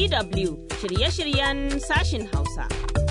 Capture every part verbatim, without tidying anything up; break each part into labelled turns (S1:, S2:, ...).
S1: D W shirye-shiryen sashin Hausa.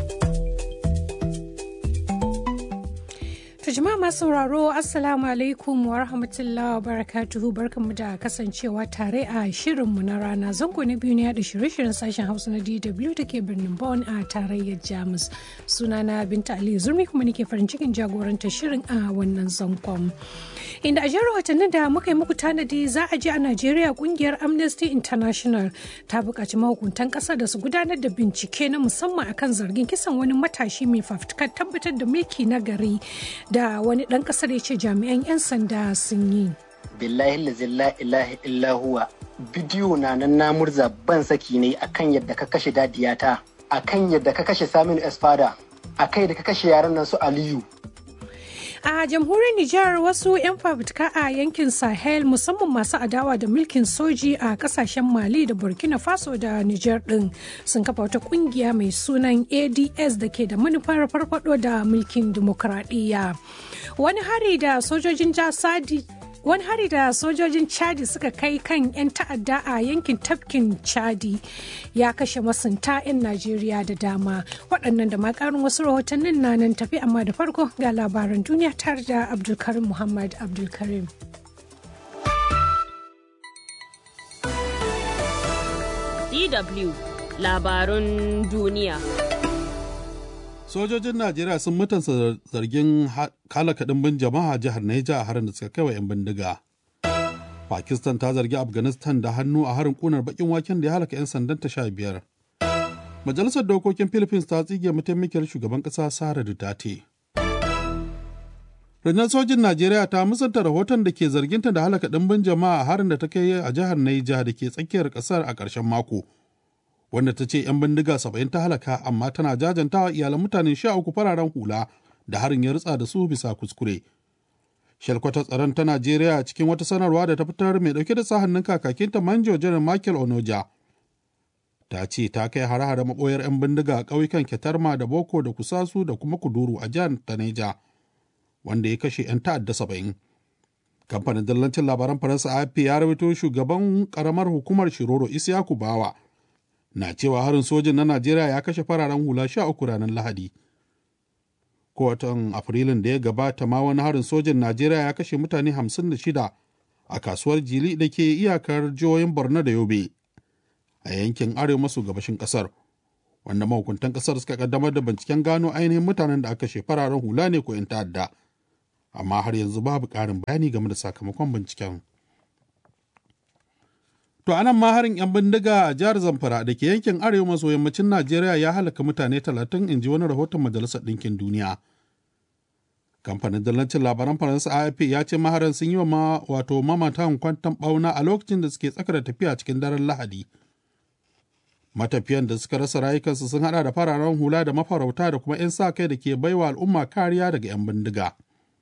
S2: To jama'a masu sauraro Assalamu alaikum wa rahmatullahi wa barakatuhu, barkanmu da kasancewa tare a shirinmu na rana, zango na biyu ne da shirye-shiryen sashen Hausa na D W da ke birnin Bonn a tarayyar Jamus. Sunana Binta Ali Zurmi kuma nake farin cikin jagorantar shirin a wannan zangon. Inda a jerin watannin da muka yi muku tanadi za a je a Najeriya, kungiyar Amnesty International ta buƙaci mahukuntan ƙasar da su gudanar da bincike na musamman akan zargin kisan wani matashi mai fafutukar tabbatar da mulki na gari da wani ɗan ƙasar ya ce jami'an 'yan sanda sun yi.
S3: Billahi la ilaha illa huwa, bidiyo na nan na murza ban saki ne akan yadda ka kashe dadiyata, akan yadda ka kashe Saminu Esfada, akai da ka kashe yaran nan su Aliyu.
S2: A jamhuriyar Nijar, wasu 'yan fafutuka a yankin Sahel musamman masu adawa da mulkin soji a kasashen Mali da Burkina Faso da Nijar din sun kafa wata kungiya mai sunan A D S da ke da manufar farfado da mulkin dimokuraɗiyya. Wani hari da sojojin jasadi Wani hari da sojojin Chadi suka kai kan 'yan ta'adda a yankin tafkin Chadi ya kashe masunta 'yan Najeriya da dama. Waɗannan da makarin wasu rahotannin na nan tafi, amma da farko ga labaran duniya tare da Abdulkarim Muhammad Abdulkarim.
S1: D W labarun duniya.
S4: Sojojin Najeriya sun mutunta zargin halaka ɗimbin jama'a jihar Neja a harin da suka kai wa 'yan bindiga. Pakistan ta zargi Afghanistan da hannu a harin ƙunar baƙin waken da ya halaka 'yan sandan ta sha biyar. Majalisar Dokokin Philippines ta tsige mataimakiyar shugaban ƙasa Sara Duterte. Rundunar sojin Najeriya ta musanta rahoton da ke zarginta da halaka ɗimbin jama'a a harin da ta kai a jihar Neja da ke tsakiyar ƙasar a ƙarshen mako, wanda ta ce 'yan bindiga saba'in ta halaka, amma tana jajantawa iyalan mutane sha uku fararen hula da harin ya ritsa da su bisa kuskure. Shalkwatar tsaron ta Najeriya cikin wata sanarwa da ta fitar mai dauke da sa hannun kakakinta Manjo Janar Michael Onoja ta ce ta kai hare-hare maɓoyar 'yan bindiga a ƙauyukan Ketarma da Boko da Kusasu da kuma Kuduru a jihar ta Neja, wanda ya kashe 'yan ta'adda saba'in. Kamfanin dillancin labaran Faransa A F P ya rawaito shugaban ƙaramar hukumar Shiroro Isiyaku Bawa na cewa harin sojin na Najeriya ya kashe fararen hula sha uku ranar Lahadi. Ko watan Afrilun da ya gabata ma wani harin sojin Najeriya ya kashe mutane hamsin da shida a kasuwar Jili da ke iyakar jihohin Borno da Yobe a yankin arewa maso gabashin kasar, wanda mahukuntan kasar suka kaddamar da binciken gano ainihin mutanen da aka kashe fararen hula ne ko 'yan ta'adda, amma har yanzu babu ƙarin bayani game da sakamakon binciken. To anan ma harin 'yan bindiga a jihar Zamfara da ke yankin arewa maso yammacin Najeriya ya halaka mutane talatin, in ji wani rahoton Majalisar Ɗinkin Duniya. Kamfanin dillancin labaran Faransa A F P ya ce maharan sun yi wa wato mamatan kwantan ɓauna a lokacin da suke tsaka da tafiya cikin daren Lahadi. Matafiyan da suka rasa rayukansu sun haɗa da fararen hula da mafarauta da kuma 'yan sa kai da ke baiwa al'umma kariya daga 'yan bindiga.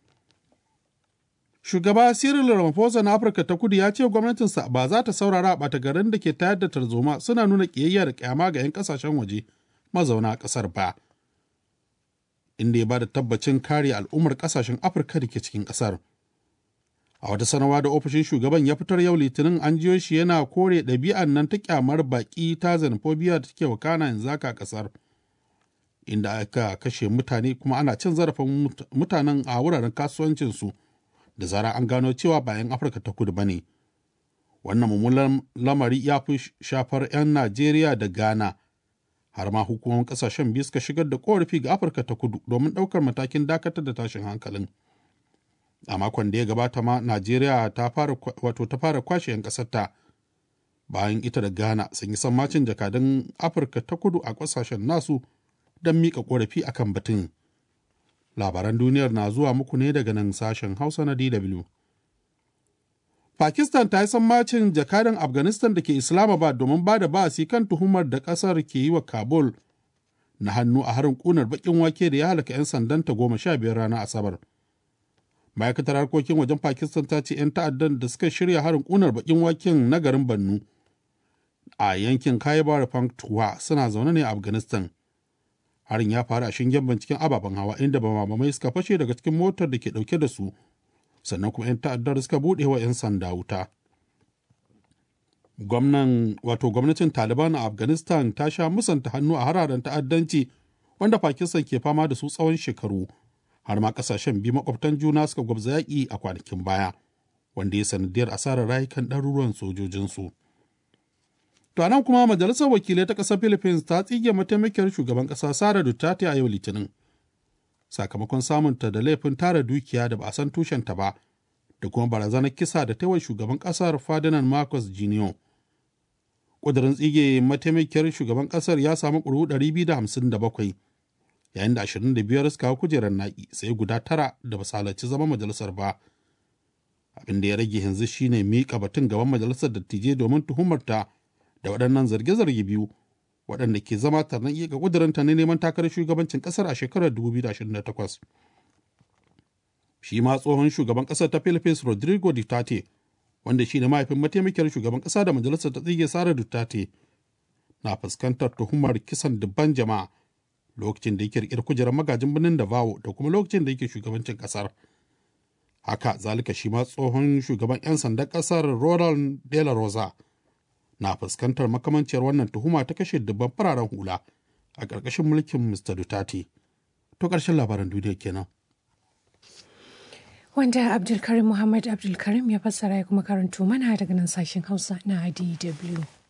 S4: Shugaba Cyril Ramaphosa na Afirka ta Kudu ya ce gwamnatinsa ba za ta saurara a ɓata garin da ke tayar da tarzoma suna nuna ƙiyayya da ƙyama ga 'yan ƙasashen waje mazauna ƙasar ba, inda ya ba da tabbacin kare al'ummar ƙasashen Afirka da ke cikin ƙasar. A wata sanarwa da ofishin shugaban ya fitar yau Litinin, an jiyo shi yana kore ɗabi'an nan ta ƙyamar baƙi ta xenophobia da take wakana yanzu haka a ƙasar, inda aka kashe mutane kuma ana cin zarafin mutanen a wuraren kasuwancinsu da zara an gano cewa ba 'yan Afirka ta Kudu ba ne. Wannan mummunan lamari ya fi shafar 'yan Najeriya da Ghana, har ma hukumomin ƙasashen biyu suka shigar da ƙorafi ga Afirka ta Kudu domin ɗaukar matakin dakatar da tashin hankalin. A makon da ya gabata ma Najeriya ta fara wato ta fara kwashe 'yan ƙasarta bayan ita da Ghana sun yi sammacin jakadun Afirka ta Kudu a ƙasashen nasu don miƙa ƙorafi akan batun. Labaran duniyar na zuwa muku ne daga nan sashen Hausa na D W. Pakistan ta yi sammacin jakadan Afghanistan da ke Islamabad domin ba da ba'asi kan tuhumar da ƙasar ke yi wa Kabul na hannu a harin ƙunar baƙin wake da ya halaka 'yan sandanta goma sha biyar ranar Asabar. Ma'aikatar harkokin wajen Pakistan ta ce 'yan ta'addan da suka shirya harin ƙunar baƙin waken na garin Bannu a yankin Khyber Pakhtunkhwa suna zaune ne a Afghanistan. Harin ya faru a shingen binciken ababen hawa, inda bamabamai suka fashe daga cikin motar da ke dauke da su, sannan kuma 'yan ta'addar suka buɗe wa 'yan sanda wuta. Gwamnan wato gwamnatin Taliban a Afghanistan ta sha musanta hannu a hararen ta'addanci wanda Pakistan ke fama da su tsawon shekaru, har ma kasashen biyu makwabtan juna suka gwabza yaƙi a kwanakin baya, wanda ya sanadiyar asarar rayukan ɗaruruwan sojojinsu. To nan kuma majalisar wakilai ta ƙasar Philippines ta tsige mataimakiyar shugaban ƙasa Sara Duterte a yau Litinin, sakamakon samunta da laifin tara dukiya da ba a san tushenta ba, da kuma barazanar kisa da taiwa shugaban ƙasar Ferdinand Marcos Junior Ƙudurin tsige mataimakiyar shugaban ƙasar ya samu ƙuri'u ɗari biyu da hamsin da bakwai, yayin da ashirin da biyar suka hau kujerar naƙi, sai guda tara da ba su halarci zama majalisar ba. Abin da ya rage yanzu shine miƙa batun gaban majalisar dattijai domin tuhumarta da waɗannan zarge-zarge biyu, waɗanda ke zama tarnaƙi ga ƙudurinta na neman takarar shugabancin ƙasar a shekarar dubu biyu da ashirin da takwas. Shi ma tsohon shugaban ƙasar ta Philippines Rodrigo Duterte, wanda shi ne mahaifin mataimakiyar shugaban ƙasa da majalisar ta tsige Sara Duterte, na fuskantar tuhumar kisan dubban jama'a lokacin da yake riƙe kujerar magajin birnin Davao da kuma lokacin da yake shugabancin ƙasar. Haka zalika shi ma tsohon shugaban 'yan sandan ƙasar Ronald De La Rosa na fuskantar makamanciyar wannan tuhuma ta kashe dubban fararen hula a ƙarƙashin mulkin Mister Duterte. To ƙarshen labaran duniya kenan.
S2: Wanda Abdulkarim Muhammad Abdulkarim ya fassara ya kuma karanto mana daga nan sashen Hausa na D W.